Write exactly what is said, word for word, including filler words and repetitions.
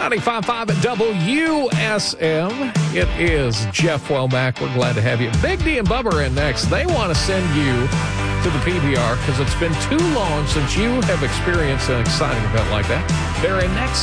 ninety-five point five at W S M. It is Jeff Womack. We're glad to have you. Big D and Bubba are in next. They want to send you to the P B R because it's been too long since you have experienced an exciting event like that. They're in next.